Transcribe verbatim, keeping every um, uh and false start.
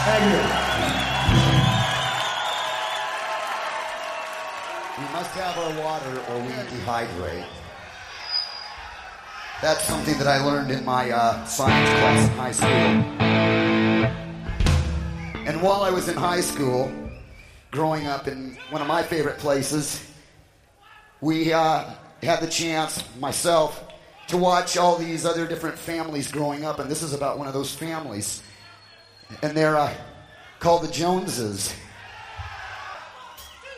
Thank you. We must have our water or we dehydrate. That's something that I learned in my uh, science class in high school. And while I was in high school, growing up in one of my favorite places, we uh, had the chance, myself, to watch all these other different families growing up, and this is about one of those families. And they're uh, called the Joneses.